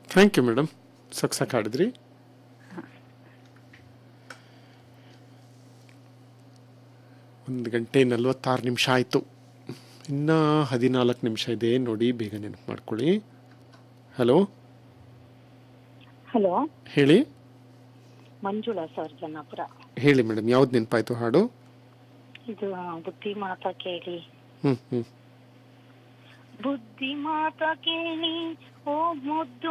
Thank you madam, ಸಾಕು ಹಾಡಿದ್ರಿ. 1:46 ಆಯಿತು. ಇನ್ನು 14 ನಿಮಿಷ ಇದೆ ನೋಡಿ, ಬೇಗ ನೆನಪು ಮಾಡ್ಕೊಳ್ಳಿ. ಹಲೋ ಹಲೋ, ಹೇಳಿ. ಮಂಜುಳಾ ಸರ್, ಜನ್ನಾಪುರ. ಹೇಳಿ ಮೇಡಮ್, ಯಾವ್ದು ನೆನಪಾಯ್ತು ಹಾಡು? ಇದು ಬುದ್ಧಿ ಮಾತಾ ಕೇಳಿ. ಹ್ಞೂ. ಬುದ್ಧಿ ಮಾತಾ ಕೇಳಿ ಓ ಮುದ್ದು